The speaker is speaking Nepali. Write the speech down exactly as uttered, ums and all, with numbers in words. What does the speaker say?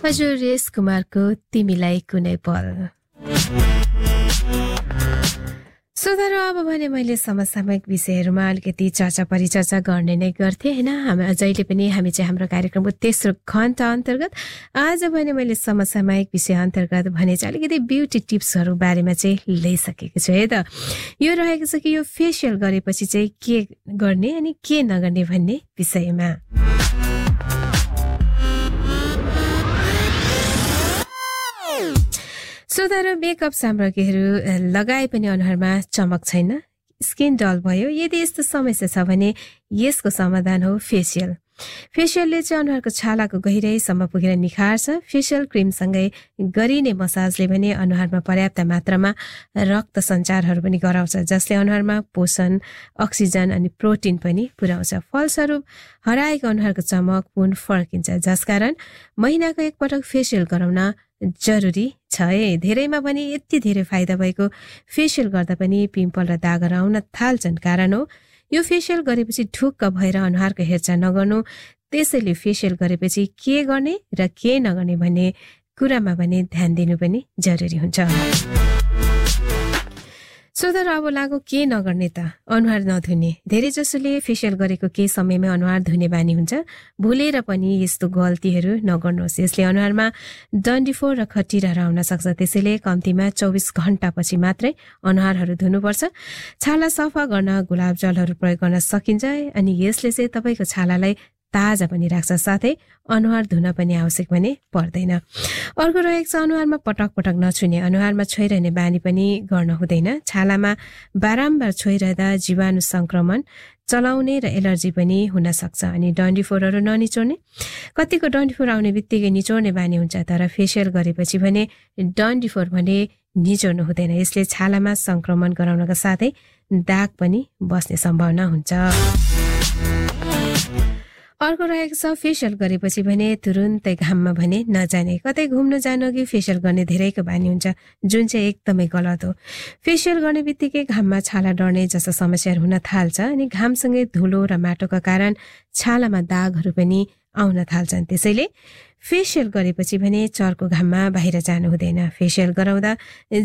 हजुर यस कुमारको तिमीलाई कुनै पल। सुधारो अब भने मैले समसामयिक विषयहरूमा अलिकति चर्चा परिचर्चा गर्ने नै गर्थेँ होइन। हामी जहिले पनि हामी चाहिँ हाम्रो कार्यक्रमको तेस्रो घण्टा अन्तर्गत आज भने मैले समसामयिक विषय अन्तर्गत भने चाहिँ अलिकति ब्युटी टिप्सहरू बारेमा चाहिँ ल्याइसकेको छु है त। यो रहेको छ कि यो फेसियल गरेपछि चाहिँ के गर्ने अनि के नगर्ने भन्ने विषयमा। सुधारो मेकअप सामग्रीहरू लगाए पनि अनुहारमा चमक छैन, स्किन डल भयो, यदि यस्तो समस्या छ भने यसको समाधान हो फेसियल। फेसियलले चाहिँ अनुहारको छालाको गहिराईसम्म पुगेर निखार्छ। फेसियल क्रिमसँगै गरिने मसाजले भने अनुहारमा पर्याप्त मात्रामा रक्त सञ्चारहरू पनि गराउँछ, जसले अनुहारमा पोषण, अक्सिजन अनि प्रोटिन पनि पुर्याउँछ। फलस्वरूप हराएको अनुहारको चमक पुन फर्किन्छ, जसकारण महिनाको एकपटक फेसियल गराउन जरुरी छ है। धेरैमा पनि यति धेरै फाइदा भएको फेसियल गर्दा पनि पिम्पल र दागहरू आउन थाल्छन्। कारण हो यो फेसियल गरेपछि ढुक्क भएर अनुहारको हेरचाह नगर्नु। त्यसैले फेसियल गरेपछि के गर्ने र के नगर्ने भन्ने कुरामा पनि ध्यान दिनु पनि जरुरी हुन्छ। सुधार अब लागो के नगर्ने त, अनुहार नधुने। धेरै जसोले फेसियल गरेको केही समयमा अनुहार धुने बानी हुन्छ। भुलेर पनि यस्तो गल्तीहरू नगर्नुहोस्, यसले अनुहारमा डन्डिफोर र खटिराहरू आउन सक्छ। त्यसैले कम्तीमा चौबिस घण्टापछि मात्रै अनुहारहरू धुनुपर्छ। छाला सफा गर्न गुलाब जलहरू प्रयोग गर्न सकिन्छ अनि यसले चाहिँ तपाईँको छालालाई ताजा पनि राख्छ, साथै अनुहार धुन पनि आवश्यक भने पर्दैन। अर्को रहेको छ अनुहारमा पटक पटक नछुने। अनुहारमा छोइरहने बानी पनि गर्न हुँदैन। छालामा बारम्बार छोइरहँदा जीवाणु संक्रमण चलाउने र एलर्जी पनि हुन सक्छ। अनि डन्डिफोरहरू ननिचोड्ने। कतिको डन्डिफोर आउने बित्तिकै निचोड्ने बानी हुन्छ, तर फेसियल गरेपछि भने डन्डिफोर भने निचोड्नु हुँदैन। यसले छालामा संक्रमण गराउनका साथै दाग पनि बस्ने सम्भावना हुन्छ। अर्को रहेको छ फेसियल गरेपछि भने तुरुन्तै घाममा भने नजाने। कतै घुम्न जानु अघि फेसियल गर्ने धेरैको बानी हुन्छ, जुन चाहिँ एकदमै गलत हो। फेसियल गर्ने बित्तिकै घाममा छाला डढ्ने जस्ता समस्याहरू हुन थाल्छ अनि घामसँगै धुलो र माटोका कारण छालामा दागहरू पनि आउन थाल्छन्। त्यसैले फेसियल गरेपछि भने चर्को घाममा बाहिर जानु हुँदैन। फेसियल गराउँदा